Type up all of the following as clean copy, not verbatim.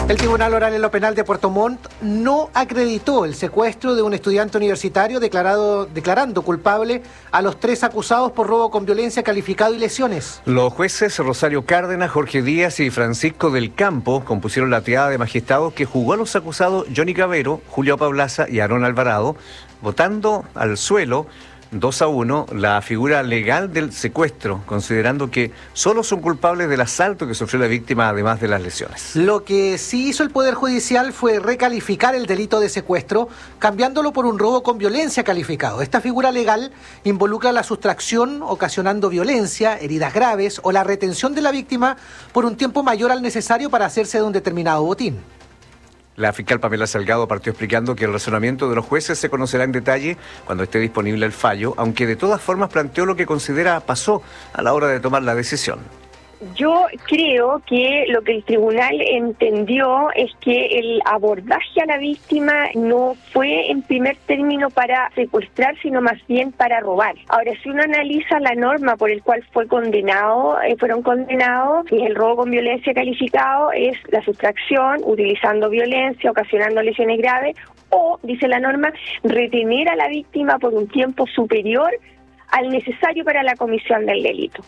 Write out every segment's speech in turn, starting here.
El Tribunal Oral en lo Penal de Puerto Montt no acreditó el secuestro de un estudiante universitario declarando culpable a los 3 acusados por robo con violencia calificado y lesiones. Los jueces Rosario Cárdenas, Jorge Díaz y Francisco del Campo compusieron la triada de magistrados que juzgó a los acusados Johnny Cavero, Julio Paulaza y Aarón Alvarado, votando al suelo 2-1 la figura legal del secuestro, considerando que solo son culpables del asalto que sufrió la víctima, además de las lesiones. Lo que sí hizo el Poder Judicial fue recalificar el delito de secuestro, cambiándolo por un robo con violencia calificado. Esta figura legal involucra la sustracción ocasionando violencia, heridas graves o la retención de la víctima por un tiempo mayor al necesario para hacerse de un determinado botín. La fiscal Pamela Salgado partió explicando que el razonamiento de los jueces se conocerá en detalle cuando esté disponible el fallo, aunque de todas formas planteó lo que considera pasó a la hora de tomar la decisión. Yo creo que lo que el tribunal entendió es que el abordaje a la víctima no fue en primer término para secuestrar, sino más bien para robar. Ahora, si uno analiza la norma por el cual fueron condenados, que es el robo con violencia calificado, es la sustracción, utilizando violencia, ocasionando lesiones graves, o, dice la norma, retener a la víctima por un tiempo superior al necesario para la comisión del delito.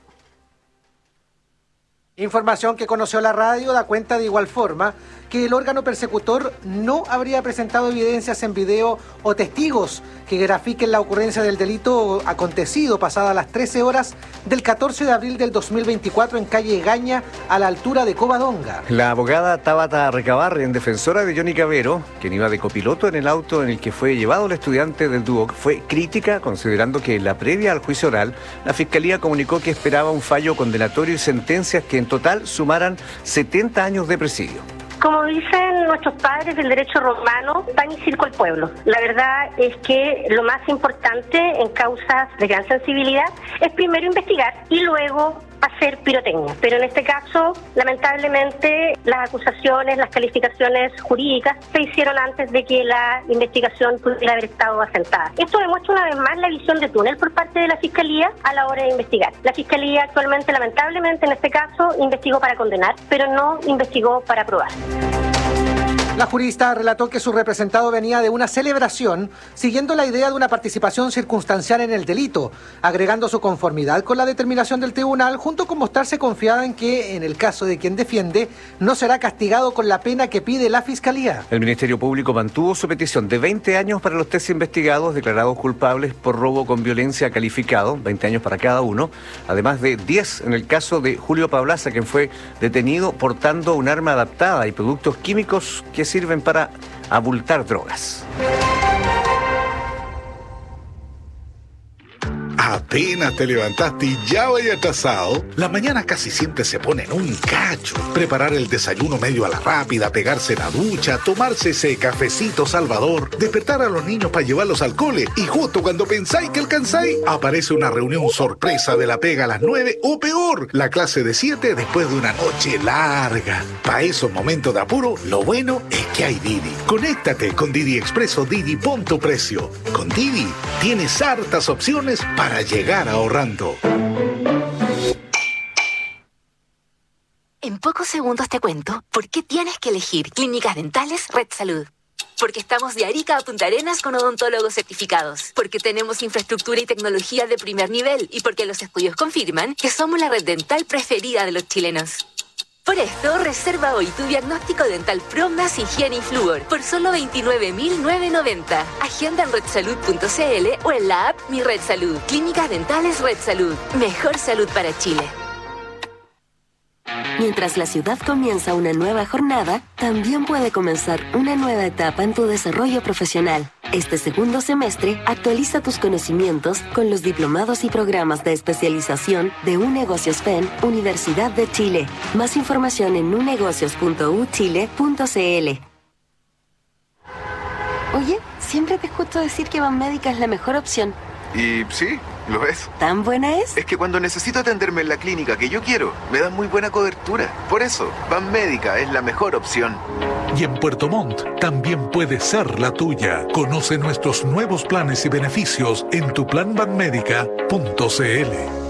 Información que conoció la radio da cuenta de igual forma que el órgano persecutor no habría presentado evidencias en video o testigos que grafiquen la ocurrencia del delito acontecido pasadas las 13 horas del 14 de abril del 2024 en calle Gaña, a la altura de Covadonga. La abogada Tabata Recabarren, defensora de Johnny Cavero, quien iba de copiloto en el auto en el que fue llevado el estudiante del Duoc, fue crítica considerando que en la previa al juicio oral, la Fiscalía comunicó que esperaba un fallo condenatorio y sentencias que en total sumaran 70 años de presidio. Como dicen nuestros padres del derecho romano, pan y circo al pueblo. La verdad es que lo más importante en causas de gran sensibilidad es primero investigar y luego hacer pirotecnia. Pero en este caso, lamentablemente, las acusaciones, las calificaciones jurídicas se hicieron antes de que la investigación pudiera haber estado asentada. Esto demuestra una vez más la visión de túnel por parte de la Fiscalía a la hora de investigar. La Fiscalía actualmente, lamentablemente, en este caso, investigó para condenar, pero no investigó para probar. La jurista relató que su representado venía de una celebración siguiendo la idea de una participación circunstancial en el delito, agregando su conformidad con la determinación del tribunal, junto con mostrarse confiada en que, en el caso de quien defiende, no será castigado con la pena que pide la Fiscalía. El Ministerio Público mantuvo su petición de 20 años para los 3 investigados declarados culpables por robo con violencia calificado, 20 años para cada uno, además de 10 en el caso de Julio Paulaza, quien fue detenido portando un arma adaptada y productos químicos que sirven para abultar drogas. Apenas te levantaste y ya vaya atrasado, la mañana casi siempre se pone en un cacho. Preparar el desayuno medio a la rápida, pegarse la ducha, tomarse ese cafecito salvador, despertar a los niños para llevarlos al cole y justo cuando pensáis que alcanzáis, aparece una reunión sorpresa de la pega a las 9 o peor, la clase de 7 después de una noche larga. Para esos momentos de apuro, lo bueno es que hay Didi. Conéctate con Didi Expreso Didi, pon tu precio. Con Didi tienes hartas opciones para llegar ahorrando. En pocos segundos te cuento por qué tienes que elegir Clínicas Dentales Red Salud. Porque estamos de Arica a Punta Arenas con odontólogos certificados. Porque tenemos infraestructura y tecnología de primer nivel. Y porque los estudios confirman que somos la red dental preferida de los chilenos. Por esto, reserva hoy tu diagnóstico dental Pro más higiene y flúor por solo 29.990. Agenda en redsalud.cl o en la app Mi Red Salud. Clínicas Dentales Red Salud. Mejor salud para Chile. Mientras la ciudad comienza una nueva jornada, también puede comenzar una nueva etapa en tu desarrollo profesional. Este segundo semestre, actualiza tus conocimientos con los diplomados y programas de especialización de UNegocios FEN, Universidad de Chile. Más información en unegocios.uchile.cl. Oye, siempre te escucho decir que Banmédica es la mejor opción. Y sí, lo es. ¿Tan buena es? Es que cuando necesito atenderme en la clínica que yo quiero, me dan muy buena cobertura. Por eso, Banmédica es la mejor opción. Y en Puerto Montt también puede ser la tuya. Conoce nuestros nuevos planes y beneficios en tuplanbanmedica.cl.